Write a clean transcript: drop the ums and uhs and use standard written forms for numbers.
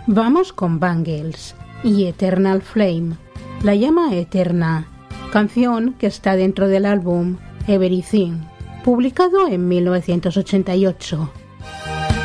Vamos con Bangles y Eternal Flame, la llama eterna, canción que está dentro del álbum Everything, publicado en 1988.